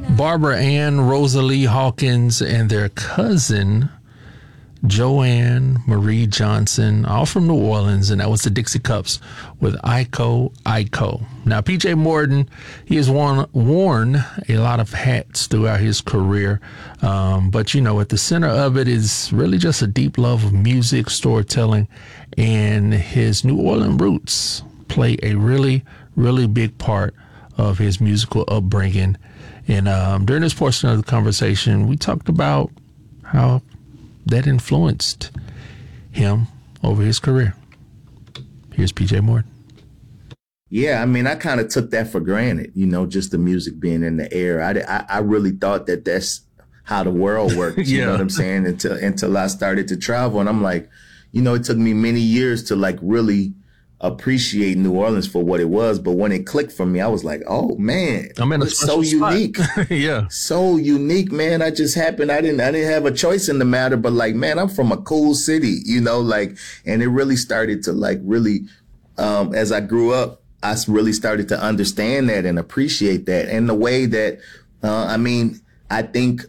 Barbara Ann, Rosalie Hawkins, and their cousin, Joanne Marie Johnson, all from New Orleans, and that was the Dixie Cups with Iko Iko. Now, PJ Morton, he has worn a lot of hats throughout his career, but you know, at the center of it is really just a deep love of music, storytelling, and his New Orleans roots play a really, really big part of his musical upbringing. And during this portion of the conversation, we talked about how that influenced him over his career. Here's PJ Morton. Yeah, I mean, I kind of took that for granted, you know, just the music being in the air. I really thought that that's how the world works. You know what I'm saying? Until I started to travel. And I'm like, you know, it took me many years to like really appreciate New Orleans for what it was. But when it clicked for me, I was like, oh man, it's so unique. Yeah. So unique, man. I just happened. I didn't have a choice in the matter, but like, man, I'm from a cool city, you know, like, and it really started to like really, as I grew up, I really started to understand that and appreciate that. And the way that, I mean, I think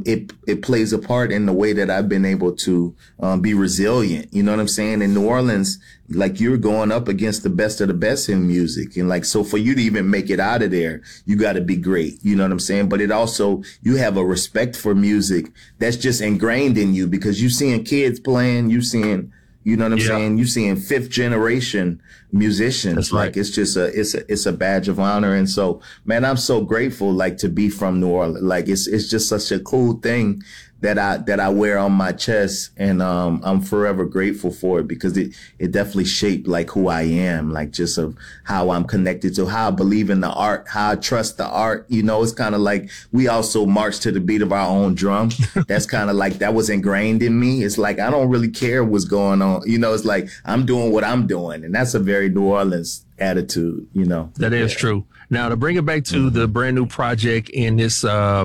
it plays a part in the way that I've been able to be resilient. You know what I'm saying? In New Orleans, like you're going up against the best of the best in music. And like, so for you to even make it out of there, you got to be great. You know what I'm saying? But it also, you have a respect for music that's just ingrained in you because you seeing kids playing, you seeing, you know what I'm saying? You seeing fifth generation musicians. That's right. Like it's just it's a badge of honor. And so, man, I'm so grateful like to be from New Orleans. Like it's just such a cool thing that I wear on my chest. And I'm forever grateful for it because it definitely shaped like who I am, like just of how I'm connected to how I believe in the art, how I trust the art. You know, it's kind of like we also march to the beat of our own drum. That's kind of like that was ingrained in me. It's like I don't really care what's going on. You know, it's like I'm doing what I'm doing. And that's a very New Orleans attitude, you know. That is true. Now, to bring it back to the brand new project and this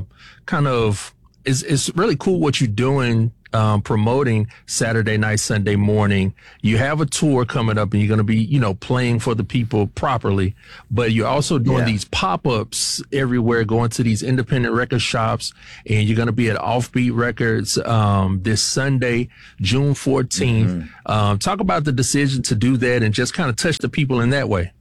kind of, it's really cool what you're doing, promoting Saturday night, Sunday morning. You have a tour coming up and you're going to be, you know, playing for the people properly, but you're also doing these pop-ups everywhere, going to these independent record shops, and you're going to be at Offbeat Records this Sunday, June 14th. Talk about the decision to do that and just kind of touch the people in that way.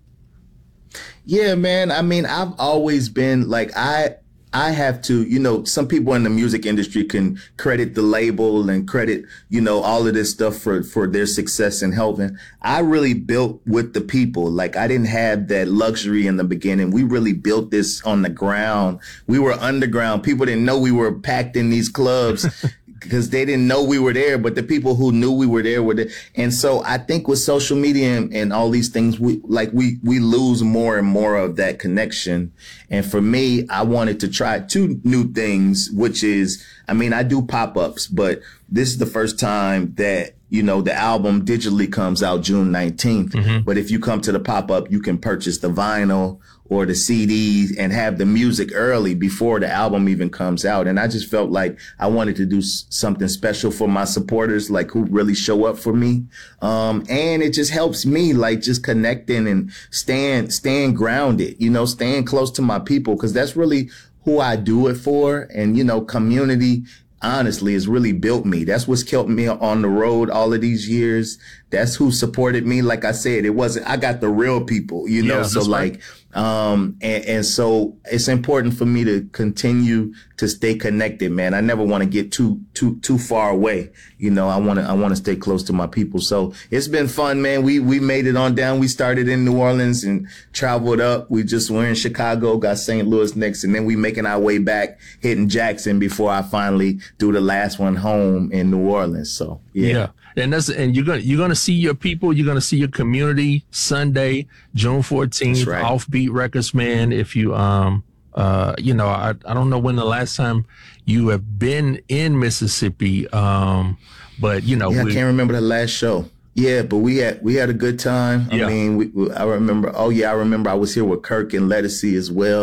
Yeah, man. I mean, I've always been like, I have to, you know, some people in the music industry can credit the label and credit, you know, all of this stuff for their success and helping. I really built with the people. Like I didn't have that luxury in the beginning. We really built this on the ground. We were underground. People didn't know we were packed in these clubs. Because they didn't know we were there, but the people who knew we were there were there. And so I think with social media and all these things, we lose more and more of that connection. And for me, I wanted to try two new things, which is, I mean, I do pop-ups, but this is the first time that, you know, the album digitally comes out June 19th. But if you come to the pop-up, you can purchase the vinyl or the CD and have the music early before the album even comes out. And I just felt like I wanted to do something special for my supporters, like who really show up for me. And it just helps me like just connecting and staying grounded, you know, staying close to my people, because that's really who I do it for. And, you know, community honestly has really built me. That's what's kept me on the road all of these years. That's who supported me. Like I said, I got the real people, you know, so like, and so it's important for me to continue to stay connected, man. I never want to get too far away. You know, I want to stay close to my people. So it's been fun, man. We made it on down. We started in New Orleans and traveled up. We're in Chicago, got St. Louis next, and then we making our way back, hitting Jackson before I finally do the last one home in New Orleans. So yeah. And you're gonna see your people, you're gonna see your community Sunday, June 14th, right. Offbeat Records, man. If you you know, I don't know when the last time you have been in Mississippi, but you know, I can't remember the last show. Yeah, but we had a good time. I mean, I remember. Oh yeah, I remember. I was here with Kirk and Lettucey as well.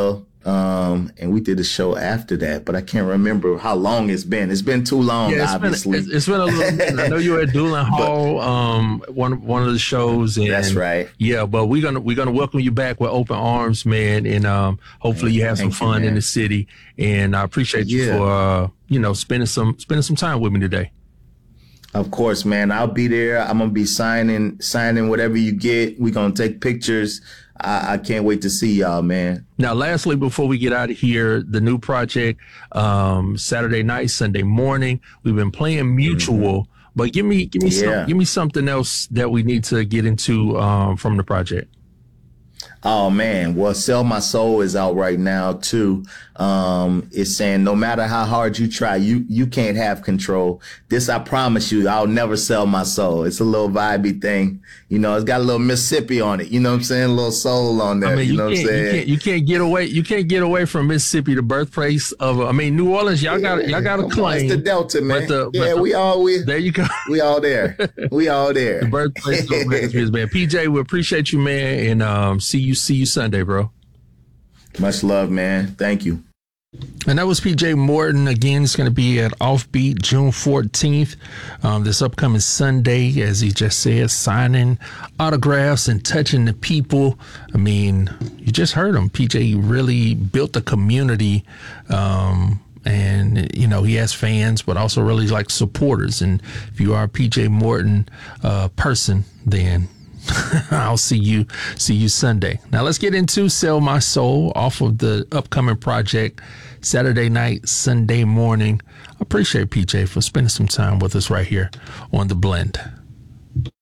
And we did a show after that, but I can't remember how long it's been. It's been too long, obviously. It's been a little bit. I know you were at Doolin Hall, one of the shows. And, that's right. Yeah, but we're gonna welcome you back with open arms, man, and hopefully you have some fun in the city. And I appreciate you for spending some time with me today. Of course, man. I'll be there. I'm gonna be signing whatever you get. We're gonna take pictures. I can't wait to see y'all, man. Now, lastly, before we get out of here, the new project, Saturday night, Sunday morning. We've been playing Mutual, but give me something else that we need to get into from the project. Oh man, well, Sell My Soul is out right now too. It's saying no matter how hard you try, you can't have control. This, I promise you, I'll never sell my soul. It's a little vibey thing. It's got a little Mississippi on it. You know what I'm saying? A little soul on there. I mean, you know what I'm saying? You can't get away. You can't get away from Mississippi, the birthplace of. New Orleans. Y'all got a claim. It's the Delta, man. There you go. We all there. We all there. The birthplace of Mississippi, man. PJ, we appreciate you, man, and see you Sunday, bro. Much love, man. Thank you. And that was PJ Morton. Again, it's going to be at Offbeat June 14th, this upcoming Sunday, as he just said, signing autographs and touching the people. I mean, you just heard him. PJ really built a community, and he has fans, but also really like supporters. And if you are a PJ Morton person, then I'll see you Sunday. Now let's get into Sell My Soul off of the upcoming project, Saturday night, Sunday morning. I appreciate PJ for spending some time with us right here on The Blend.